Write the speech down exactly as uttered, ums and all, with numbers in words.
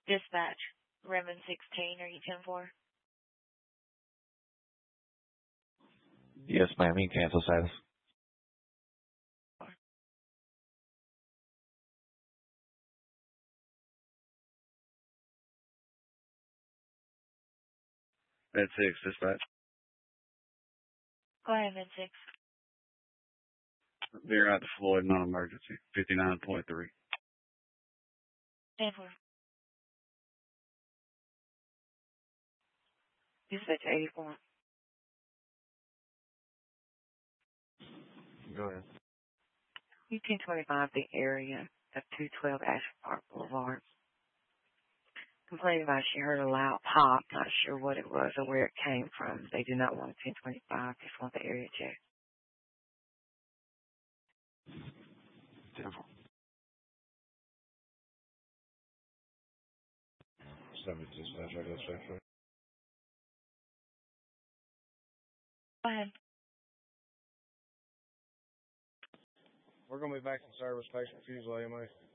Dispatch, Raymond sixteen, are you ten four? Yes, ma'am. You can cancel status. Med six, dispatch. Go ahead, Med six. Veer out to Floyd, non-emergency, fifty-nine point three. ten four. Dispatch eighty-four. Go ahead. U ten twenty-five, the area of two twelve Ashford Park Boulevard. Complaining about she heard a loud pop, not sure what it was or where it came from. They do not want ten twenty-five, just want the area checked. ten four. Seven dispatch, I guess, sir. Go ahead. We're going to be back in service, patient refusal A M A.